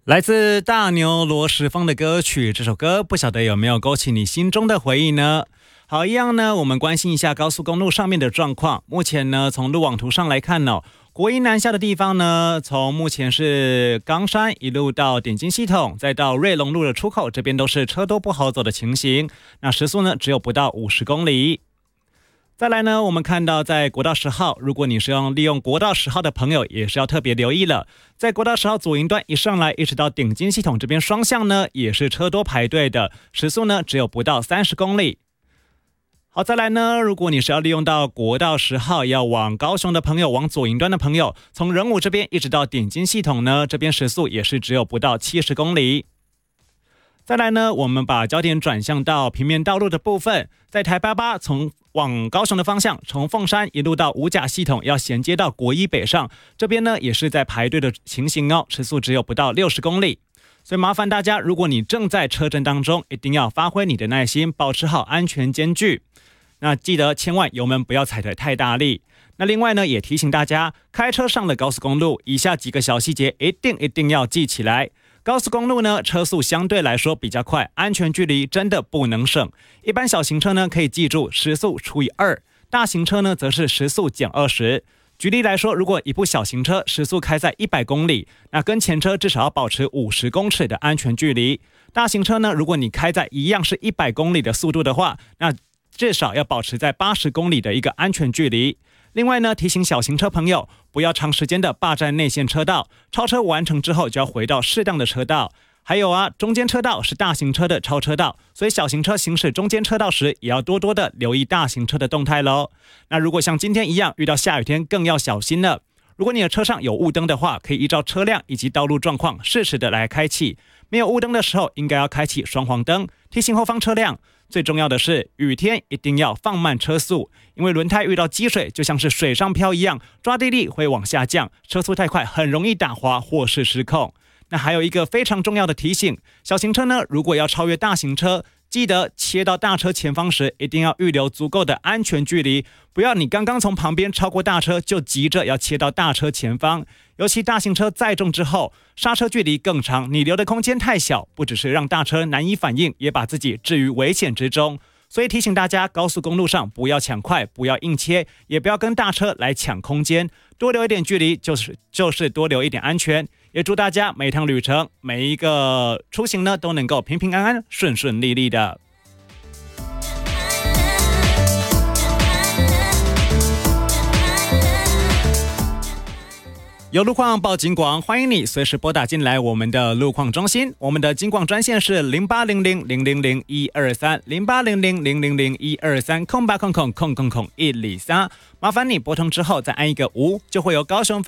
来自大牛罗时丰的歌曲，这首歌不晓得有没有勾起你心中的回忆呢？好，一样呢，我们关心一下高速公路上面的状况。目前呢，从路网图上来看呢，国一南下的地方呢，从目前是冈山一路到点金系统，再到瑞隆路的出口，这边都是车多不好走的情形。那时速呢，只有不到50公里。再来呢，我们看到在国道10号，如果你是利用国道10号的朋友，也是要特别留意了。在国道10号左营段一上来，一直到顶金系统这边双向呢，也是车多排队的，时速呢只有不到30公里。好，再来呢，如果你是要利用到国道10号要往高雄的朋友，往左营端的朋友，从仁武这边一直到顶金系统呢，这边时速也是只有不到70公里。再来呢，我们把焦点转向到平面道路的部分，在台88从往高雄的方向，从凤山一路到五甲系统，要衔接到国一北上，这边呢也是在排队的情形哦，时速只有不到60公里。所以麻烦大家，如果你正在车阵当中，一定要发挥你的耐心，保持好安全间距。那记得千万油门不要踩得太大力。那另外呢，也提醒大家，开车上的高速公路，以下几个小细节一定要记起来。高速公路呢，车速相对来说比较快，安全距离真的不能省。一般小型车呢，可以记住时速除以2，大型车呢，则是时速减20。举例来说，如果一部小型车时速开在100公里，那跟前车至少要保持50公尺的安全距离。大型车呢，如果你开在一样是100公里的速度的话，那至少要保持在80公里的一个安全距离。另外呢，提醒小型车朋友不要长时间的霸占内线车道，超车完成之后就要回到适当的车道。还有啊，中间车道是大型车的超车道，所以小型车行驶中间车道时，也要多多的留意大型车的动态咯。那如果像今天一样遇到下雨天，更要小心了。如果你的车上有雾灯的话，可以依照车辆以及道路状况适时的来开启。没有雾灯的时候，应该要开启双黄灯，提醒后方车辆。最重要的是，雨天一定要放慢车速，因为轮胎遇到积水，就像是水上漂一样，抓地力会往下降，车速太快很容易打滑或是失控。那还有一个非常重要的提醒，小型车呢，如果要超越大型车，记得切到大车前方时，一定要预留足够的安全距离，不要你刚刚从旁边超过大车，就急着要切到大车前方。尤其大型车载重之后，刹车距离更长，你留的空间太小，不只是让大车难以反应，也把自己置于危险之中。所以提醒大家，高速公路上不要抢快，不要硬切，也不要跟大车来抢空间，多留一点距离就是多留一点安全。也祝大家每趟旅程，每一个出行呢，都能够平平安安、顺顺利利的。有路况报警广，欢迎你随时拨打进来我们的路况中心，我们的警广专线是0800000123，0800000123，空123，麻烦你拨通之后再按一个5，就会有高雄